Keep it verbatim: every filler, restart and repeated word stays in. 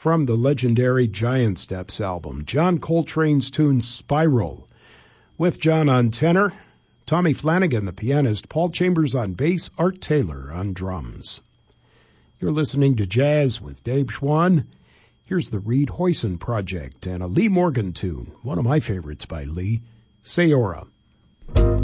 from the legendary Giant Steps album, John Coltrane's tune Spiral, with John on tenor, Tommy Flanagan, the pianist, Paul Chambers on bass, Art Taylor on drums. You're listening to Jazz with Dave Schwann. Here's the Reed Hoyson Project and a Lee Morgan tune, one of my favorites by Lee, Sayora.